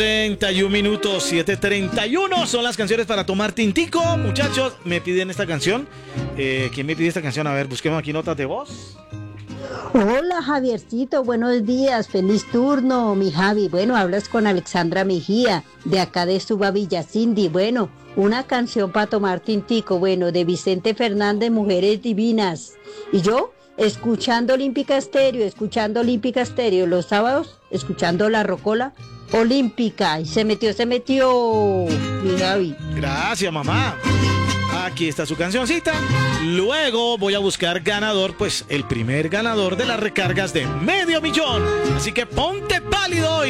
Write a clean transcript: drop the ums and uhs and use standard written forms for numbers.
31 minutos, 7:31 son las canciones para tomar tintico. Muchachos, me piden esta canción. ¿Quién me pide esta canción? A ver, busquemos aquí notas de voz. Hola Javiercito, buenos días, feliz turno, mi Javi. Bueno, hablas con Alexandra Mejía, de acá de Suba Villacindy. Bueno, una canción para tomar tintico, bueno, de Vicente Fernández, Mujeres Divinas. Y yo, escuchando Olímpica Estéreo, los sábados, escuchando La Rocola Olímpica. Y se metió, mi Javi. Gracias, mamá. Aquí está su cancioncita. Luego voy a buscar ganador, pues el primer ganador de las recargas de $500,000. Así que ponte pálido.